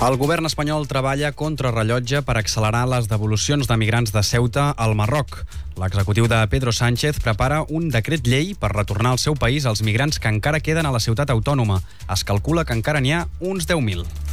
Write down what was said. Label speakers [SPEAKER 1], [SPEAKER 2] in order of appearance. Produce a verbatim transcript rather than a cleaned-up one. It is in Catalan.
[SPEAKER 1] El govern espanyol treballa contra rellotge per accelerar les devolucions de migrants de Ceuta al Marroc. L'executiu de Pedro Sánchez prepara un decret llei per retornar al seu país els migrants que encara queden a la ciutat autònoma. Es calcula que encara n'hi ha uns deu mil.